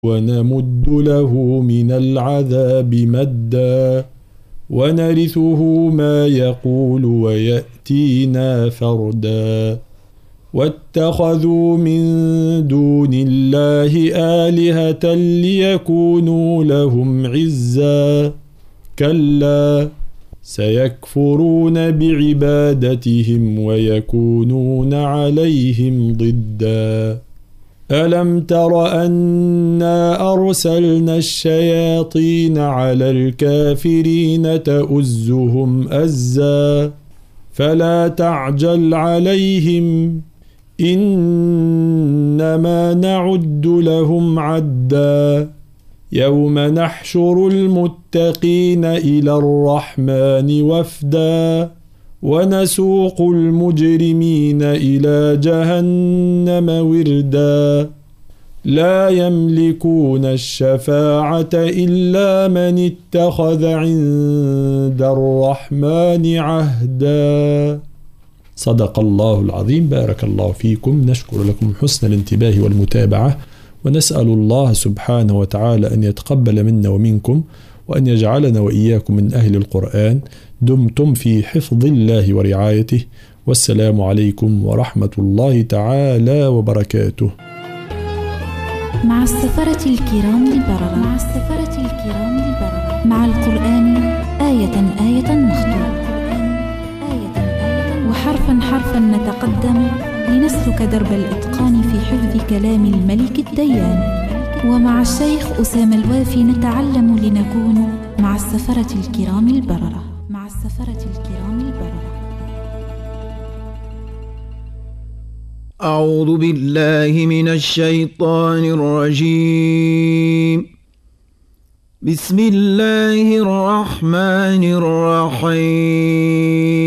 ونمد له من العذاب مدا ونرثه ما يقول ويأتينا فردا واتخذوا من دون الله آلهة ليكونوا لهم عزا كلا سيكفرون بعبادتهم ويكونون عليهم ضدا ألم تر أنا أرسلنا الشياطين على الكافرين تؤزهم أزا فلا تعجل عليهم إنما نعد لهم عدا يوم نحشر المتقين إلى الرحمن وفدا ونسوق المجرمين إلى جهنم وردا لا يملكون الشفاعة إلا من اتخذ عند الرحمن عهدا. صدق الله العظيم. بارك الله فيكم. نشكر لكم حسن الانتباه والمتابعة، ونسأل الله سبحانه وتعالى أن يتقبل منا ومنكم، وأن يجعلنا وإياكم من أهل القرآن. دمتم في حفظ الله ورعايته، والسلام عليكم ورحمة الله تعالى وبركاته. مع السفرة الكرام البررة، مع القرآن آية نخطو، وحرفا نتقدم لنسلك درب الإتقان في حفظ كلام الملك الديان. ومع الشيخ أسامة الوافي نتعلم لنكون مع السفرة الكرام البررة. أعوذ بالله من الشيطان الرجيم. بسم الله الرحمن الرحيم.